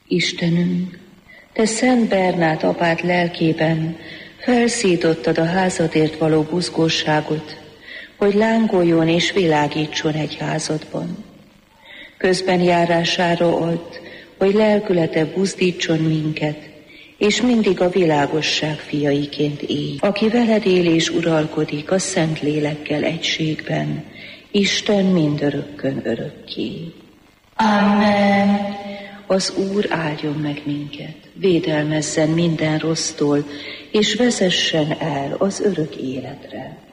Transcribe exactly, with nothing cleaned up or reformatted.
Istenünk, Te Szent Bernát apát lelkében felszítottad a házadért való buzgóságot, hogy lángoljon és világítson egy házadban. Közben járására add, hogy lelkülete buzdítson minket, és mindig a világosság fiaiként élj, aki veled él és uralkodik a Szent Lélekkel egységben, Isten mindörökkön örökké. Amen. Az Úr áldjon meg minket, védelmezzen minden rossztól, és vezessen el az örök életre.